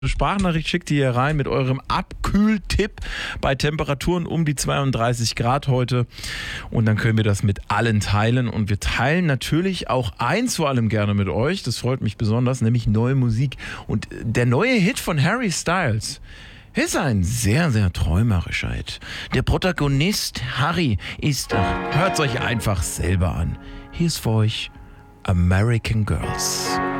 Sprachnachricht schickt ihr hier rein mit eurem Abkühltipp bei Temperaturen um die 32 Grad heute. Und dann können wir das mit allen teilen. Und wir teilen natürlich auch eins vor allem gerne mit euch. Das freut mich besonders, nämlich neue Musik. Und der neue Hit von Harry Styles ist ein sehr, sehr träumerischer Hit. Der Protagonist Harry hört es euch einfach selber an. Hier ist für euch American Girls.